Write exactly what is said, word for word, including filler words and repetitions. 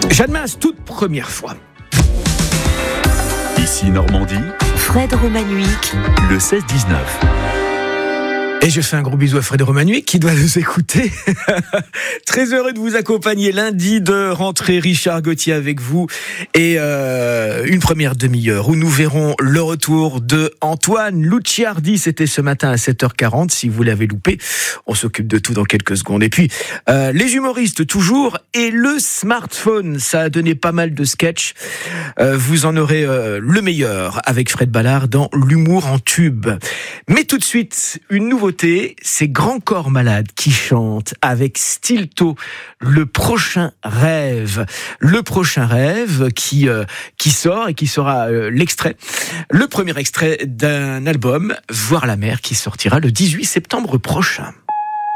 Jeanne Mas, toute première fois. Ici Normandie, Fred Romanuic, le seize dix-neuf. Et je fais un gros bisou à Fred Romanuic qui doit nous écouter. Très heureux de vous accompagner lundi de rentrée. Richard Gauthier avec vous et euh, une première demi-heure où nous verrons le retour de Antoine Luciardi. C'était ce matin à sept heures quarante. Si vous l'avez loupé, on s'occupe de tout dans quelques secondes. Et puis euh, les humoristes toujours et le smartphone. Ça a donné pas mal de sketchs. Euh, vous en aurez euh, le meilleur avec Fred Ballard dans l'humour en tube. Mais tout de suite, une nouveauté. C'est Grand Corps Malade qui chante avec Stilto le prochain rêve. Le prochain rêve qui, euh, qui sort et qui sera euh, l'extrait, le premier extrait d'un album, Voir la mer, qui sortira le dix-huit septembre prochain.